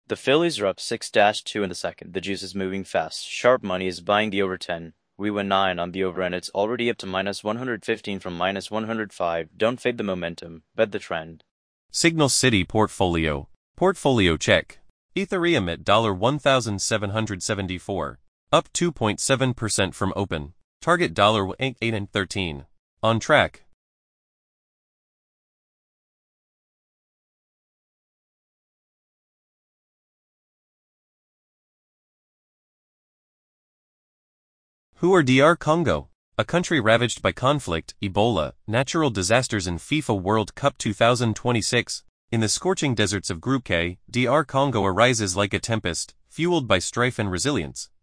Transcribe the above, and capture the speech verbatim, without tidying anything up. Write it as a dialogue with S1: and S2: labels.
S1: The Phillies are up six to two in the second. The juice is moving fast. Sharp money is buying the over ten. We win nine on the over and it's already up to minus one hundred fifteen from minus one hundred five. Don't fade the momentum. Bet the trend.
S2: Signal City Portfolio. Portfolio check. Ethereum at one thousand seven hundred seventy-four. Up two point seven percent from open. Target eight and thirteen. On track. Who are D R Congo? A country ravaged by conflict, Ebola, natural disasters and FIFA World Cup two thousand twenty-six. In the scorching deserts of Group K, D R Congo arises like a tempest, fueled by strife and resilience.